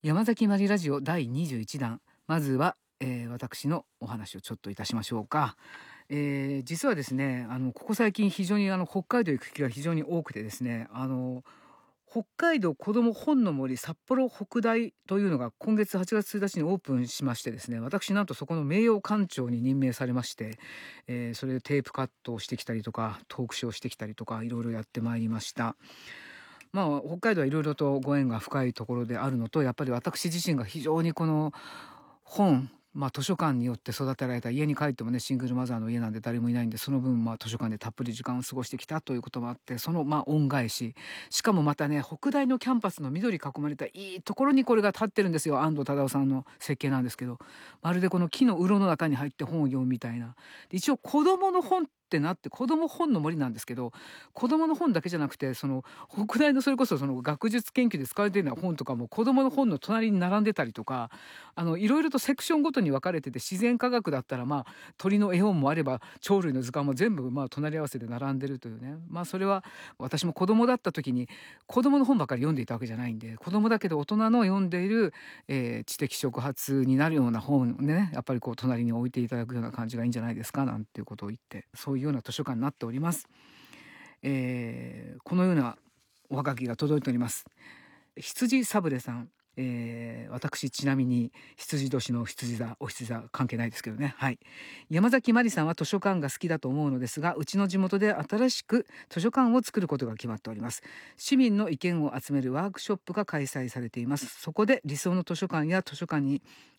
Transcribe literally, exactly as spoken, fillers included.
山崎まりラジオだいにじゅういちだん、まずは、えー私のお話をちょっといたしましょうか。えー実はですね、あのここ最近非常にあの北海道行く機会が非常に多くてですね、あの北海道子ども本の森札幌北大というのが今月はちがつついたちにオープンしましてですね、私なんとそこの名誉館長に任命されまして、えーそれでテープカットをしてきたりとかトークショーをしてきたりとかいろいろやってまいりました。まあ、北海道はいろいろとご縁が深いところであるのと、やっぱり私自身が非常にこの本、まあ、図書館によって育てられた、家に帰ってもねシングルマザーの家なんで誰もいないんで、その分まあ図書館でたっぷり時間を過ごしてきたということもあって、そのまあ恩返し、しかもまたね北大のキャンパスの緑囲まれたいいところにこれが建ってるんですよ。安藤忠雄さんの設計なんですけど、まるでこの木の洞の中に入って本を読むみたいな。で一応子どもの本ってなって子ども本の森なんですけど、子どもの本だけじゃなくて、その北大のそれこそその学術研究で使われているような本とかも子どもの本の隣に並んでたりとか、あのいろいろとセクションごとに分かれてて、自然科学だったらまあ鳥の絵本もあれば鳥類の図鑑も全部まあ隣り合わせで並んでるというね。まあそれは私も子供だった時に子供の本ばかり読んでいたわけじゃないんで、子供だけど大人の読んでいる、えー知的触発になるような本をね、やっぱりこう隣に置いていただくような感じがいいんじゃないですかなんていうことを言って、そういうような図書館になっております。えーこのようなおはがきが届いております。羊サブレさん、えー私ちなみに羊年の羊座、お羊座関係ないですけどね。はい。山崎まりさんは図書館が好きだと思うのですが、うちの地元で新しく図書館を作ることが決まっております。市民の意見を集めるワークショップが開催されています。そこで理想の図書館や図書館に